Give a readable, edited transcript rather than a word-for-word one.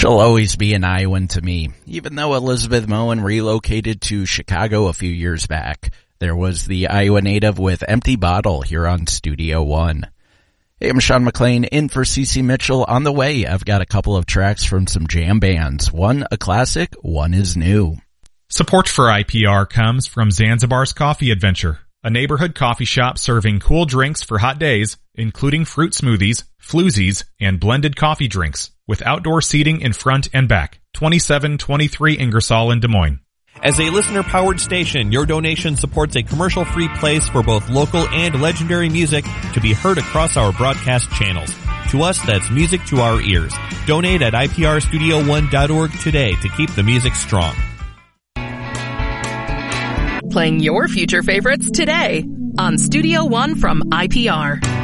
She'll always be an Iowan to me, even though Elizabeth Moen relocated to Chicago a few years back. There was the Iowa native with Empty Bottle here on Studio One. Hey, I'm Sean McLean in for CC Mitchell. On the way, I've got a couple of tracks from some jam bands. One a classic, one is new. Support for IPR comes from Zanzibar's Coffee Adventure, a neighborhood coffee shop serving cool drinks for hot days, including fruit smoothies, floozies, and blended coffee drinks, with outdoor seating in front and back. 2723 Ingersoll in Des Moines. As a listener-powered station, your donation supports a commercial-free place for both local and legendary music to be heard across our broadcast channels. To us, that's music to our ears. Donate at iprstudio1.org today to keep the music strong. Playing your future favorites today on Studio One from IPR.